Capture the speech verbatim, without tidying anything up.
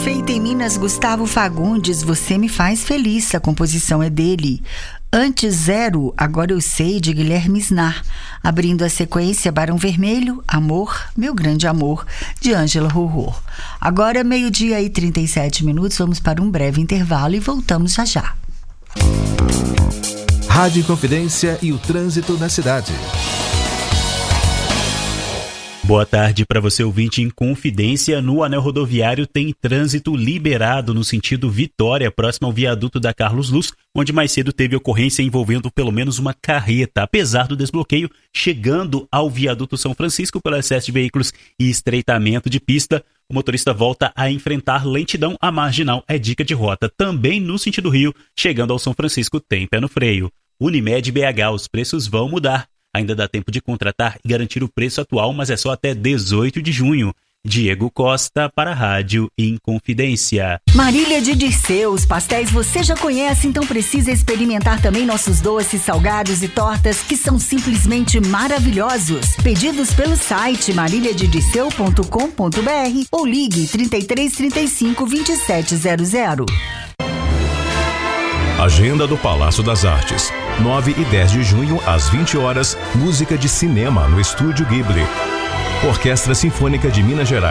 Feita em Minas, Gustavo Fagundes, Você Me Faz Feliz, a composição é dele. Antes Zero, Agora Eu Sei, de Guilherme Snar. Abrindo a sequência, Barão Vermelho, Amor, Meu Grande Amor, de Ângela Rorô. Agora, meio-dia e trinta e sete minutos, vamos para um breve intervalo e voltamos já já. Rádio Inconfidência e o trânsito na cidade. Boa tarde para você, ouvinte em Confidência. No anel rodoviário tem trânsito liberado no sentido Vitória, próximo ao viaduto da Carlos Luz, onde mais cedo teve ocorrência envolvendo pelo menos uma carreta. Apesar do desbloqueio, chegando ao viaduto São Francisco pelo excesso de veículos e estreitamento de pista, o motorista volta a enfrentar lentidão. A marginal é dica de rota. Também no sentido Rio, chegando ao São Francisco, tem pé no freio. Unimed B H, os preços vão mudar. Ainda dá tempo de contratar e garantir o preço atual, mas é só até dezoito de junho. Diego Costa para a Rádio Inconfidência. Marília de Dirceu, os pastéis você já conhece, então precisa experimentar também nossos doces, salgados e tortas, que são simplesmente maravilhosos. Pedidos pelo site marília de dirceu ponto com ponto b r ou ligue trinta e três, trinta e cinco, vinte e sete zero zero. Agenda do Palácio das Artes. nove e dez de junho, às vinte horas, música de cinema no Estúdio Ghibli. Orquestra Sinfônica de Minas Gerais.